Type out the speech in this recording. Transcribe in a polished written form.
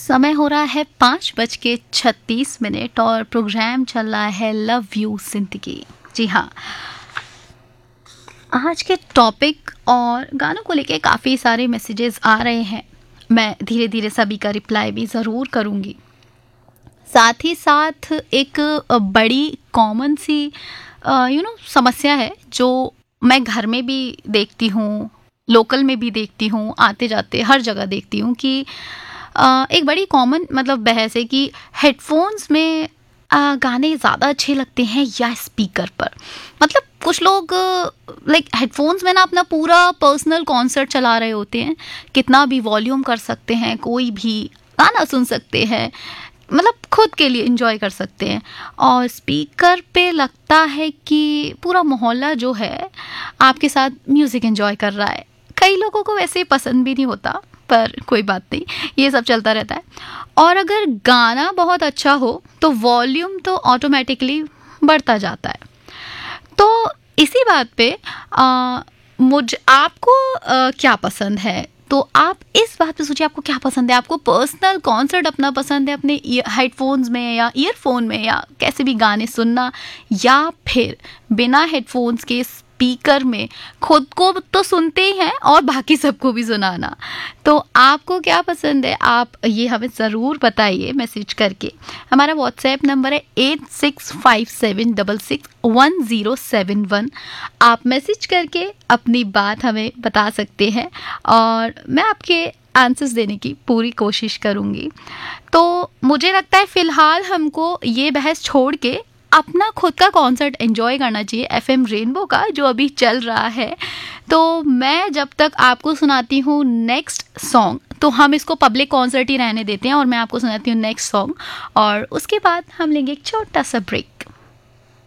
समय हो रहा है 5:36 और प्रोग्राम चल रहा है लव यू जिंदगी। जी हाँ, आज के टॉपिक और गानों को लेके काफ़ी सारे मैसेजेस आ रहे हैं। मैं धीरे धीरे सभी का रिप्लाई भी ज़रूर करूँगी। साथ ही साथ एक बड़ी कॉमन सी समस्या है जो मैं घर में भी देखती हूँ, लोकल में भी देखती हूँ, आते जाते हर जगह देखती हूँ कि एक बड़ी कॉमन बहस है कि हेडफोन्स में गाने ज़्यादा अच्छे लगते हैं या स्पीकर पर। कुछ लोग हेडफोन्स में ना अपना पूरा पर्सनल कॉन्सर्ट चला रहे होते हैं, कितना भी वॉल्यूम कर सकते हैं, कोई भी गाना सुन सकते हैं, खुद के लिए इंजॉय कर सकते हैं। और स्पीकर पे लगता है कि पूरा मोहल्ला जो है आपके साथ म्यूज़िक एंजॉय कर रहा है। कई लोगों को वैसे पसंद भी नहीं होता, पर कोई बात नहीं, ये सब चलता रहता है। और अगर गाना बहुत अच्छा हो तो वॉल्यूम तो ऑटोमेटिकली बढ़ता जाता है। तो इसी बात पे आपको क्या पसंद है, तो आप इस बात पे सोचिए आपको क्या पसंद है। आपको पर्सनल कॉन्सर्ट अपना पसंद है अपने हेडफोन्स में या ईयरफोन में, या कैसे भी गाने सुनना, या फिर बिना हेडफोन्स के स्पीकर में खुद को तो सुनते ही हैं और बाकी सबको भी सुनाना। तो आपको क्या पसंद है, आप ये हमें ज़रूर बताइए मैसेज करके। हमारा व्हाट्सएप नंबर है 8657661071। आप मैसेज करके अपनी बात हमें बता सकते हैं और मैं आपके आंसर्स देने की पूरी कोशिश करूँगी। तो मुझे लगता है फ़िलहाल हमको ये बहस छोड़ के अपना खुद का कॉन्सर्ट एंजॉय करना चाहिए, एफएम रेनबो का जो अभी चल रहा है। तो मैं जब तक आपको सुनाती हूँ नेक्स्ट सॉन्ग, तो हम इसको पब्लिक कॉन्सर्ट ही रहने देते हैं और मैं आपको सुनाती हूँ नेक्स्ट सॉन्ग, और उसके बाद हम लेंगे एक छोटा सा ब्रेक।